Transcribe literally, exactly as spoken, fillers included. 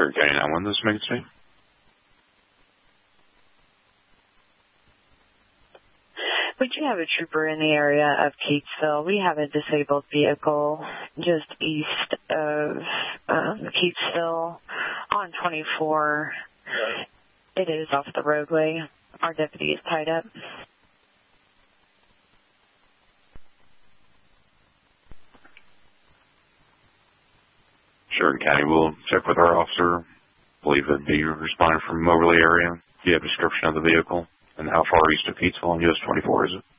Sure, County nine one, this is Megan. We do have a trooper in the area of Catesville. We have a disabled vehicle just east of um, Catesville on twenty-four. It is off the roadway. Our deputy is tied up. Sure, County, we'll check with our officer. I believe it'd be responding from Moberly area. Do you have a description of the vehicle? And how far east of Catesville on U S twenty-four is it?